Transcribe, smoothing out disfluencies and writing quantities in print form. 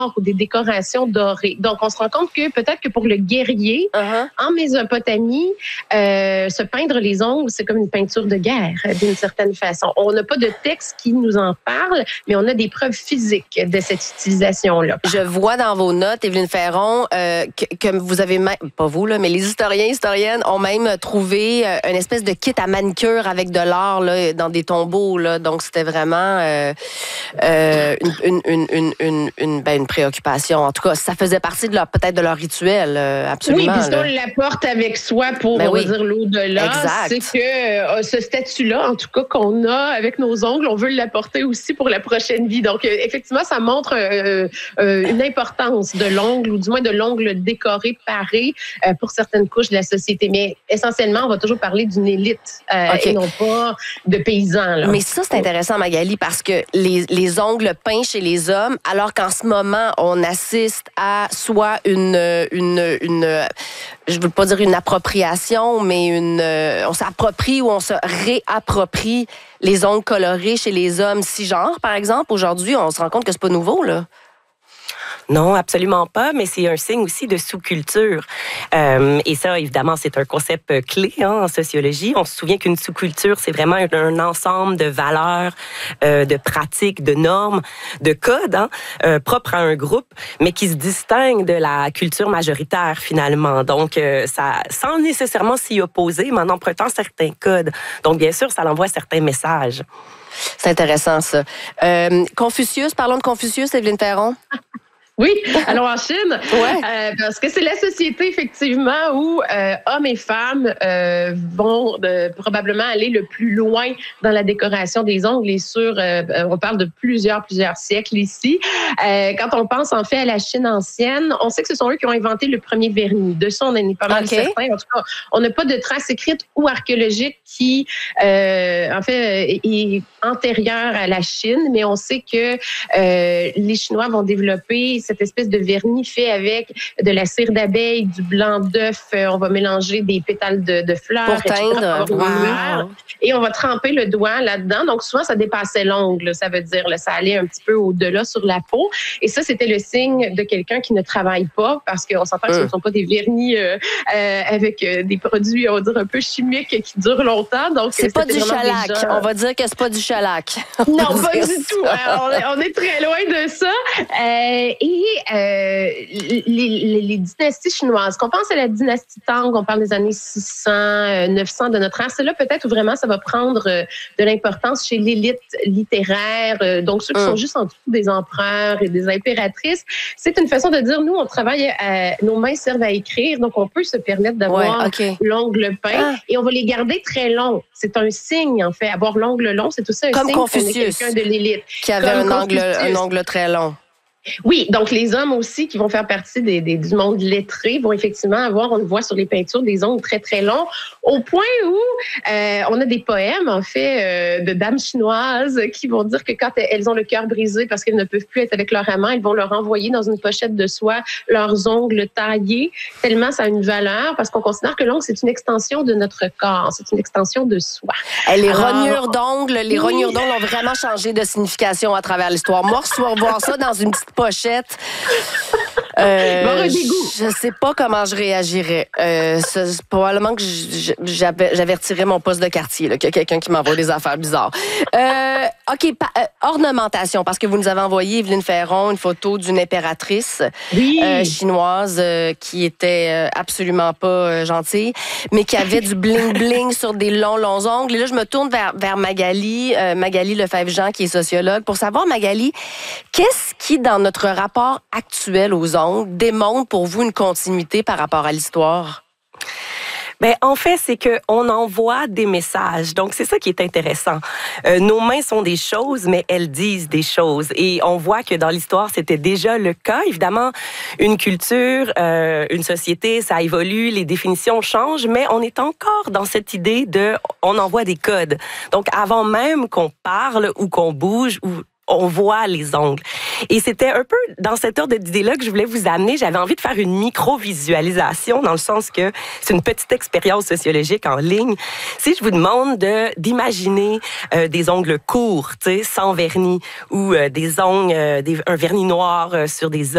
ou des décorations dorées. Donc, on se rend compte que peut-être que pour le guerrier, en Mésopotamie, se peindre les ongles, c'est comme une peinture de guerre, d'une certaine façon. On n'a pas de texte qui nous en parle, mais on a des preuves physiques de cette utilisation-là. Je vois dans vos notes, Évelyne Ferron, que vous avez même, pas vous, là, mais les historiennes ont même trouvé une espèce de kit à manicure avec de l'or là, dans des tombeaux. Là. Donc, c'était vraiment une préoccupation. En tout cas, ça faisait partie de peut-être de leur rituel, absolument. Oui, puis on l'apporte avec soi pour dire l'au-delà. C'est que ce statut-là, en tout cas, qu'on a avec nos ongles, on veut l'apporter aussi pour la prochaine vie. Donc, effectivement, ça montre une importance de l'ongle, ou du moins de l'ongle décoré, paré, pour certaines couches de la société. Mais essentiellement, on va toujours parler d'une élite et non pas de paysans. Là. Mais ça, c'est intéressant, Magali, parce que les ongles peints chez les hommes, alors qu'en ce moment, on assiste à soit je veux pas dire une appropriation, mais on s'approprie ou on se réapproprie les ongles colorés chez les hommes cisgenres, par exemple. Aujourd'hui, on se rend compte que c'est pas nouveau, là. Non, absolument pas, mais c'est un signe aussi de sous-culture. Et ça, évidemment, c'est un concept clé en sociologie. On se souvient qu'une sous-culture, c'est vraiment un ensemble de valeurs, de pratiques, de normes, de codes propres à un groupe, mais qui se distinguent de la culture majoritaire, finalement. Donc, ça, sans nécessairement s'y opposer, mais en empruntant certains codes. Donc, bien sûr, ça envoie certains messages. C'est intéressant, ça. Confucius, parlons de Confucius, Évelyne Ferron. Oui, alors en Chine, parce que c'est la société effectivement où hommes et femmes vont probablement aller le plus loin dans la décoration des ongles. Et on parle de plusieurs siècles ici. Quand on pense en fait à la Chine ancienne, on sait que ce sont eux qui ont inventé le premier vernis. De ça, on en est pas mal certains. En tout cas, on n'a pas de traces écrites ou archéologiques qui, en fait, est antérieure à la Chine, mais on sait que les Chinois vont développer cette espèce de vernis fait avec de la cire d'abeille, du blanc d'œuf. On va mélanger des pétales de fleurs. Pour teindre. Et on va tremper le doigt là-dedans. Donc, souvent, ça dépassait l'ongle. Ça veut dire, ça allait un petit peu au-delà sur la peau. Et ça, c'était le signe de quelqu'un qui ne travaille pas, parce qu'on s'entend que ce ne sont pas des vernis avec des produits, on va dire, un peu chimiques qui durent longtemps. Donc, c'est pas du shellac. On va dire que c'est pas du shellac. Non, pas du tout. On est très loin de ça. Les dynasties chinoises, qu'on pense à la dynastie Tang, on parle des années 600, 900 de notre ère, c'est là peut-être où vraiment ça va prendre de l'importance chez l'élite littéraire, donc ceux qui sont juste en dessous des empereurs et des impératrices. C'est une façon de dire, nous, on travaille, nos mains servent à écrire, donc on peut se permettre d'avoir l'ongle peint et on va les garder très longs. C'est un signe, en fait. Avoir l'ongle long, c'est aussi un signe qu'on est quelqu'un de l'élite. Qui avait un ongle très long. Oui, donc les hommes aussi qui vont faire partie du monde lettré vont effectivement avoir, on le voit sur les peintures, des ongles très, très longs, au point où on a des poèmes, en fait, de dames chinoises qui vont dire que quand elles ont le cœur brisé parce qu'elles ne peuvent plus être avec leur amant, elles vont leur envoyer dans une pochette de soie leurs ongles taillés, tellement ça a une valeur, parce qu'on considère que l'ongle, c'est une extension de notre corps, c'est une extension de soi. Les rognures d'ongles ont vraiment changé de signification à travers l'histoire. Moi, voir ça dans une petite pochette. Je sais pas comment je réagirais. Probablement que j'avertirais mon poste de quartier, là, qu'il y a quelqu'un qui m'envoie des affaires bizarres. Ornementation, parce que vous nous avez envoyé, Évelyne Ferron, une photo d'une impératrice chinoise qui était absolument pas gentille, mais qui avait du bling-bling sur des longs ongles. Et là, je me tourne vers Magali Lefebvre-Jean, qui est sociologue, pour savoir, Magali, qu'est-ce qui, dans notre rapport actuel aux ongles, démontre pour vous une continuité par rapport à l'histoire? Ben, en fait, c'est qu'on envoie des messages. Donc, c'est ça qui est intéressant. Nos mains sont des choses, mais elles disent des choses. Et on voit que dans l'histoire, c'était déjà le cas. Évidemment, une culture, une société, ça évolue, les définitions changent, mais on est encore dans cette idée on envoie des codes. Donc, avant même qu'on parle ou qu'on bouge ou on voit les ongles. Et c'était un peu dans cet ordre d'idée-là que je voulais vous amener. J'avais envie de faire une micro-visualisation dans le sens que c'est une petite expérience sociologique en ligne. Si je vous demande d'imaginer des ongles courts, tu sais, sans vernis, ou des ongles, un vernis noir sur des